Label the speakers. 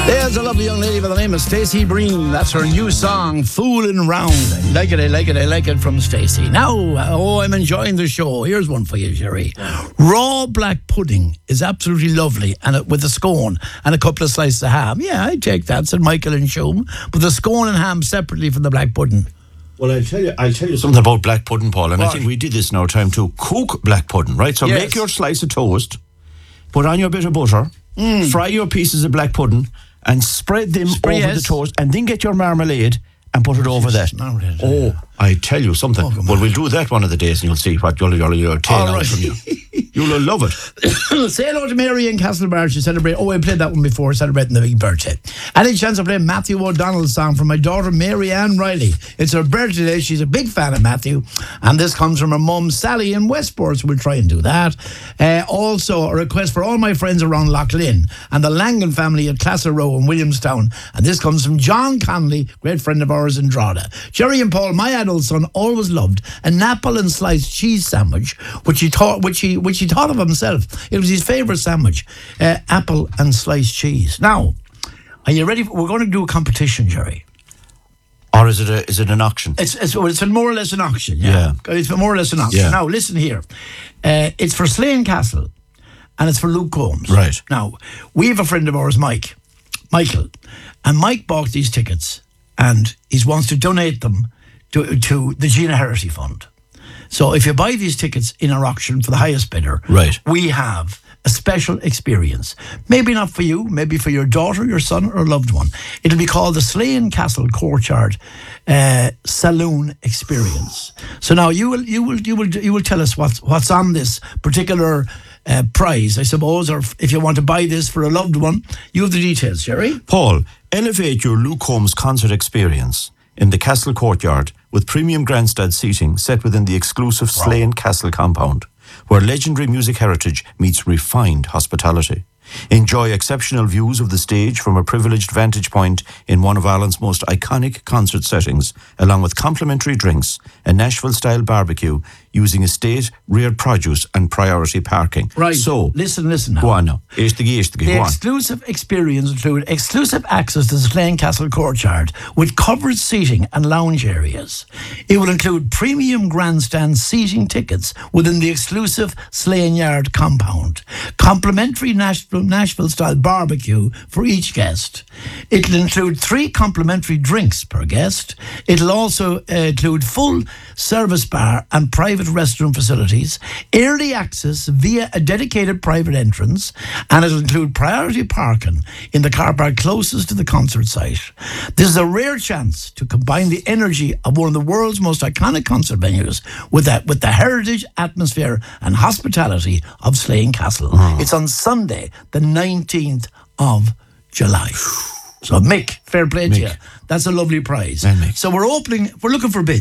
Speaker 1: There's a lovely young lady by the name of Stacey Breen. That's her new song, Foolin' Round. I like it from Stacey. Now, I'm enjoying the show. Here's one for you, Jerry. Raw black pudding is absolutely lovely, and with a scone and a couple of slices of ham. Yeah, I take that, said Michael in Shum. But the scone and ham separately from the black pudding.
Speaker 2: Well, I'll tell you something about black pudding, Paul, and
Speaker 1: what?
Speaker 2: I think we did this in our time too. Cook black pudding, right? So
Speaker 1: yes.
Speaker 2: Make your slice of toast, put on your bit of butter, fry your pieces of black pudding, and spread them over the toast, and then get your marmalade and put it over that. Oh, I tell you something. Well, we'll do that one of the days, and you'll see what you'll take out from you. You'll love it.
Speaker 1: Say hello to Mary in Castlebar. She celebrated. Oh, I played that one before, celebrating the big birthday. Any chance of playing Matthew O'Donnell's song for my daughter Mary Ann Riley? It's her birthday today. She's a big fan of Matthew, and this comes from her mum Sally in Westport. So we'll try and do that. Also, a request for all my friends around Lough Lynn and the Langan family at Classa Row in Williamstown, and this comes from John Connolly, great friend of ours in Drogheda. Jerry and Paul, my adult son, always loved an apple and sliced cheese sandwich, which he thought of himself. It was his favourite sandwich, apple and sliced cheese. Now, are you ready? We're going to do a competition, Jerry.
Speaker 2: Or is it an auction?
Speaker 1: It's more or less an auction. Yeah. It's more or less an auction.
Speaker 2: Yeah.
Speaker 1: Now, listen here. It's for Slane Castle, and it's for Luke Combs.
Speaker 2: Right.
Speaker 1: Now, we have a friend of ours, Michael, and Mike bought these tickets, and he wants to donate them to the Gina Herity Fund. So if you buy these tickets in our auction for the highest bidder,
Speaker 2: right, we
Speaker 1: have a special experience. Maybe not for you, maybe for your daughter, your son, or loved one. It'll be called the Slane Castle Courtyard Saloon Experience. So now you will tell us what's on this particular prize, I suppose, or if you want to buy this for a loved one. You have the details, Jerry.
Speaker 2: Paul, elevate your Luke Combs concert experience in the Castle Courtyard with premium grandstand seating set within the exclusive Slane Castle compound, where legendary music heritage meets refined hospitality. Enjoy exceptional views of the stage from a privileged vantage point in one of Ireland's most iconic concert settings, along with complimentary drinks, a Nashville-style barbecue using estate-reared produce and priority parking.
Speaker 1: Right.
Speaker 2: So,
Speaker 1: listen now.
Speaker 2: Go on now. The
Speaker 1: exclusive experience include exclusive access to the Slane Castle Courtyard with covered seating and lounge areas. It will include premium grandstand seating tickets within the exclusive Slane Yard compound, complimentary Nashville-style barbecue for each guest. It'll include 3 complimentary drinks per guest. It'll also include full service bar and private restroom facilities, early access via a dedicated private entrance, and it'll include priority parking in the car park closest to the concert site. This is a rare chance to combine the energy of one of the world's most iconic concert venues with the heritage, atmosphere and hospitality of Slane Castle. It's on Sunday, the 19th of July. So Mick, fair play to you. That's a lovely prize. So we're looking for bids.